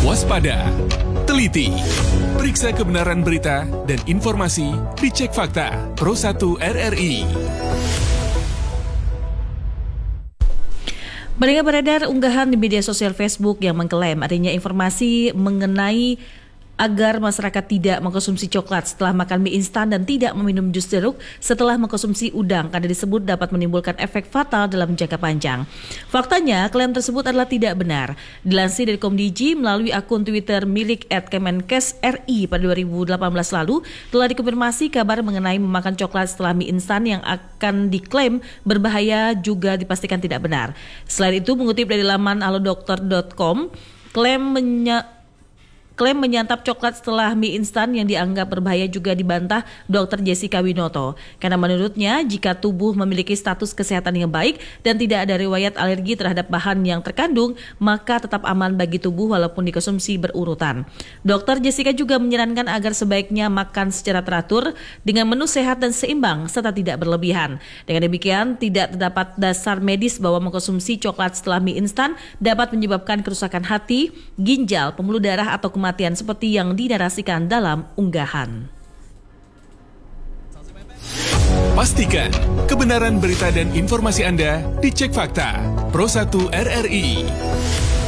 Waspada, teliti, periksa kebenaran berita dan informasi dicek fakta. Pro 1 RRI. Mendengar beredar unggahan di media sosial Facebook yang mengklaim adanya informasi mengenai agar masyarakat tidak mengkonsumsi coklat setelah makan mie instan dan tidak meminum jus jeruk setelah mengkonsumsi udang karena disebut dapat menimbulkan efek fatal dalam jangka panjang. Faktanya, klaim tersebut adalah tidak benar. Dilansir dari Komdiji melalui akun Twitter milik @Kemenkes.RI pada 2018 lalu, telah dikonfirmasi kabar mengenai memakan coklat setelah mie instan yang akan diklaim berbahaya juga dipastikan tidak benar. Selain itu, mengutip dari laman alodokter.com, klaim menyantap coklat setelah mie instan yang dianggap berbahaya juga dibantah Dr. Jessica Winoto. Karena menurutnya, jika tubuh memiliki status kesehatan yang baik dan tidak ada riwayat alergi terhadap bahan yang terkandung, maka tetap aman bagi tubuh walaupun dikonsumsi berurutan. Dr. Jessica juga menyarankan agar sebaiknya makan secara teratur dengan menu sehat dan seimbang serta tidak berlebihan. Dengan demikian, tidak terdapat dasar medis bahwa mengkonsumsi coklat setelah mie instan dapat menyebabkan kerusakan hati, ginjal, pembuluh darah atau kematian seperti yang dinarasikan dalam unggahan. Pastikan kebenaran berita dan informasi Anda dicek fakta. Pro 1 RRI.